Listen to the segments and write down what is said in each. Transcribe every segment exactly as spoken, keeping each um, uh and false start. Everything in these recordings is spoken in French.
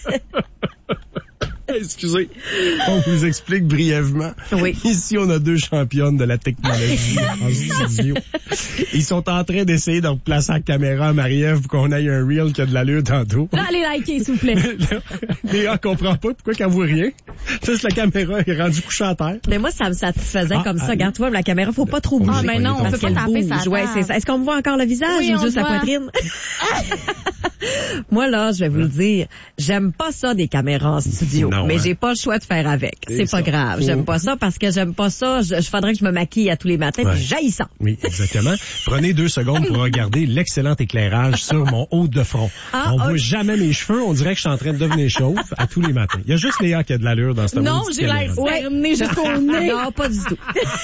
Excusez, on vous explique brièvement. Oui. Ici, on a deux championnes de la technologie en studio. Ils sont en train d'essayer de replacer la caméra à Marie-Ève pour qu'on aille un reel qui a de l'allure tantôt. Là, allez liker, s'il vous plaît. Léa comprend pas pourquoi qu'elle voit rien. Juste la caméra est rendue couchée à terre. Mais moi, ça me satisfaisait Ah, comme ça. allez. Regarde, tu vois, la caméra, faut pas trop bouger. Ah, mais non, on Parce peut pas qu'elle taper bouge. sa Ouais, table. c'est ça. Est-ce qu'on me voit encore le visage Oui, ou on juste la voit. poitrine? Moi, là, je vais vous le dire, j'aime pas ça des caméras en studio. Non, mais hein. j'ai pas le choix de faire avec. C'est C'est pas ça. grave. Faut- J'aime pas ça parce que j'aime pas ça. Je, je faudrait que je me maquille à tous les matins Ouais. puis j'haïs ça. Oui, exactement. Prenez deux secondes pour regarder l'excellent éclairage sur mon haut de front. Ah, on ah. voit jamais mes cheveux. On dirait que je suis en train de devenir chauve à tous les matins. Il y a juste Léa qui a de l'allure dans cette Non, maudite j'ai l'air caméra. fermé jusqu'au nez. Non, pas du tout.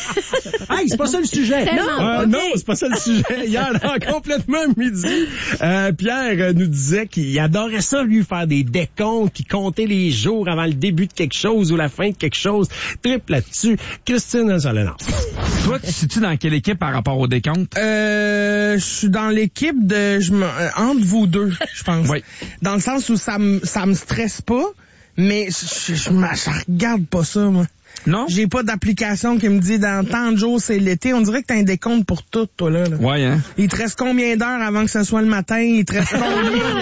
Hey, c'est pas ça le sujet. Tellement. Euh, Ok. Non, c'est pas ça le sujet. Hier, dans complètement midi, euh, Pierre euh, nous disait qu'il adorait ça, lui, faire des décomptes, puis compter les jours avant le début de quelque chose ou la fin de quelque chose. Triple là-dessus. Christine Solenard. Toi, tu sais-tu dans quelle équipe par rapport au décompte? Euh, je suis dans l'équipe de, je me, euh, entre vous deux, je pense. Oui. Dans le sens où ça me, ça me stresse pas, mais je, je, je, me- je regarde pas ça, moi. Non? J'ai pas d'application qui me dit dans tant de jours c'est l'été. On dirait que t'as un décompte pour tout, toi, là. là. Ouais, hein? Il te reste combien d'heures avant que ce soit le matin? Il te reste combien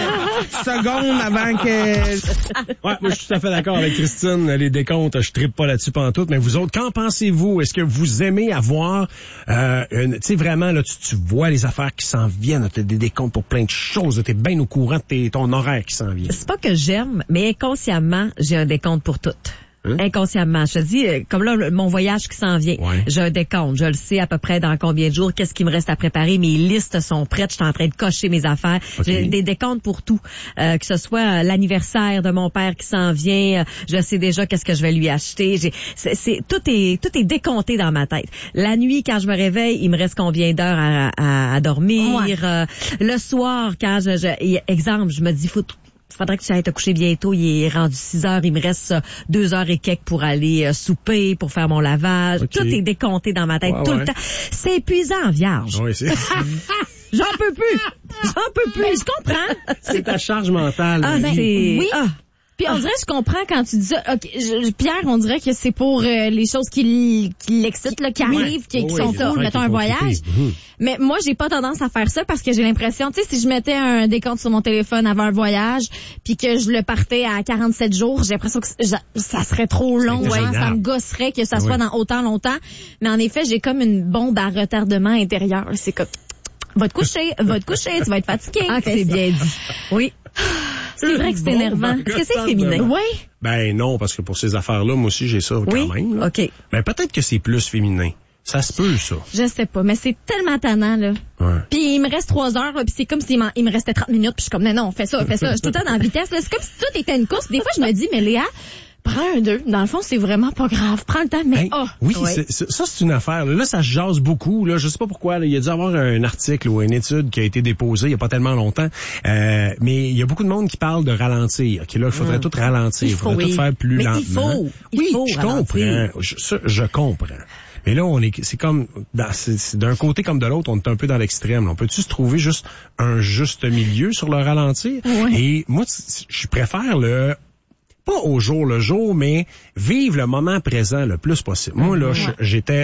de secondes avant que... Ouais, moi, je suis tout à fait d'accord avec Christine. Les décomptes, je trippe pas là-dessus pantoute. Mais vous autres, qu'en pensez-vous? Est-ce que vous aimez avoir, euh, une, tu sais, vraiment, là, tu, tu vois les affaires qui s'en viennent. T'as des décomptes pour plein de choses. T'es bien au courant de tes, ton horaire qui s'en vient. C'est pas que j'aime, mais inconsciemment, j'ai un décompte pour tout. Hein? Inconsciemment. Je te dis, euh, comme là, le- mon voyage qui s'en vient, Ouais. j'ai un décompte. Je le sais à peu près dans combien de jours, qu'est-ce qui me reste à préparer. Mes listes sont prêtes. Je suis en train de cocher mes affaires. Ok. J'ai des décomptes pour tout. Euh, que ce soit euh, l'anniversaire de mon père qui s'en vient, euh, je sais déjà qu'est-ce que je vais lui acheter. J'ai, c'est, c'est, tout est tout est décompté dans ma tête. La nuit, quand je me réveille, il me reste combien d'heures à, à, à dormir. Ouais. Euh, le soir, quand je, je exemple, je me dis, faut faudrait que tu ailles te coucher bientôt. Il est rendu six heures. Il me reste euh, deux heures et quelques pour aller euh, souper, pour faire mon lavage. Ok. Tout est décompté dans ma tête Ouais, tout ouais. le temps. C'est épuisant, vierge. Oui, c'est, J'en peux plus. J'en peux plus. Mais je comprends. c'est ta charge mentale. Ah, Ben, c'est... oui. Ah. Puis on dirait, je comprends quand tu dis ça. Ok, je- Pierre, on dirait que c'est pour euh, les choses qui, l- qui l'excitent, là, qui arrivent, qui, qui Oui, sont les cool, affaires mettons qui un font voyage. triper. Mhm. Mais moi, j'ai pas tendance à faire ça parce que j'ai l'impression, tu sais, si je mettais un décompte sur mon téléphone avant un voyage, puis que je le partais à quarante-sept jours, j'ai l'impression que c- j'a- ça serait trop long. C'est Genre, ça gênable. me gosserait que ça Oui. soit dans autant longtemps. Mais en effet, j'ai comme une bombe à retardement intérieur. C'est comme, va te coucher, va te coucher, tu vas être fatigué. Ah, que Fais c'est ça. bien dit. Oui. C'est vrai que c'est Bon, énervant. ben, Est-ce que c'est féminin? Oui. Ben non, parce que pour ces affaires-là, moi aussi, j'ai ça quand Oui? même. là. OK. Ben peut-être que c'est plus féminin. Ça se peut, ça. Je sais pas, mais c'est tellement tannant, là. Ouais. Puis il me reste trois heures, là, puis c'est comme s'il m'en- il me restait trente minutes, puis je suis comme, non, non, fais ça, fais ça. Je suis tout le temps dans la vitesse, là. C'est comme si tout était une course. Des fois, je me dis, mais Léa, prends un deux. Dans le fond, c'est vraiment pas grave. Prends le temps, mais Hey, oh. oui, ouais. c'est- c'est- ça c'est une affaire. Là, Là, ça se jase beaucoup. Là, je sais pas pourquoi. Là, il y a dû avoir un article ou une étude qui a été déposée il y a pas tellement longtemps. Euh, mais il y a beaucoup de monde qui parle de ralentir. Ok, là, il faudrait tout ralentir. Il Il faut, faudrait oui. tout faire plus Mais il lentement. faut, il oui, faut je ralentir. comprends. Je, ça, je comprends. Mais là, on est, c'est comme, dans- c'est, c'est d'un côté comme de l'autre, on est un peu dans l'extrême. là. On peut-tu se trouver juste un juste milieu sur le ralentir? Ouais. Et moi, c- je préfère le pas au jour le jour, mais vivre le moment présent le plus possible. Moi, là, je- j'étais